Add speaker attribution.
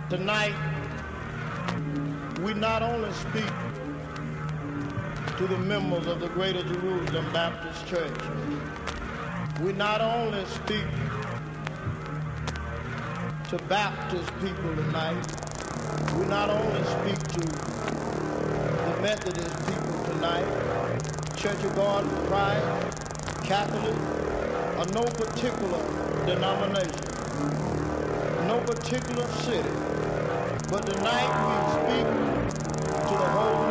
Speaker 1: Tonight, we not only speak to the members of the Greater Jerusalem Baptist Church, we not only speak to Baptist people tonight, we not only speak to the Methodist people tonight, Church of God in Christ, Catholic, or no particular denomination, no particular city, but tonight we speak to the whole